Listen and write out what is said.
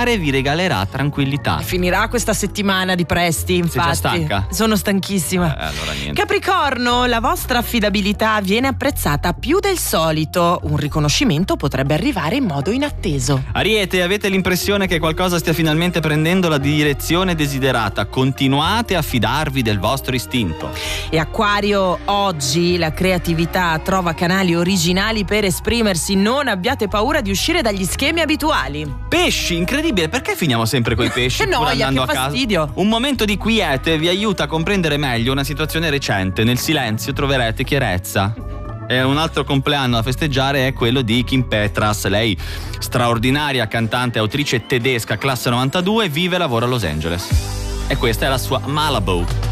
mare vi regalerà tranquillità. Finirà questa settimana di presti, infatti. Sei già stanca? Sono stanchissima. Allora niente. Capricorno, la vostra affidabilità viene apprezzata più del solito. Un riconoscimento potrebbe arrivare in modo inatteso. Ariete, avete l'impressione che qualcosa stia finalmente prendendo la direzione desiderata. Continuate a fidarvi del vostro istinto. E Acquario, oggi la creatività trova canali originali per esprimersi. Non abbiate paura di uscire dagli schemi abituali. Pesci, incredibile, perché finiamo sempre coi pesci? Che pur noia, andando che a casa? fastidio. Un momento di quiete vi aiuta a comprendere meglio una situazione recente. Nel silenzio troverete chiarezza. E un altro compleanno da festeggiare è quello di Kim Petras. Lei, straordinaria cantante e autrice tedesca, classe 92, vive e lavora a Los Angeles. E questa è la sua Malibu.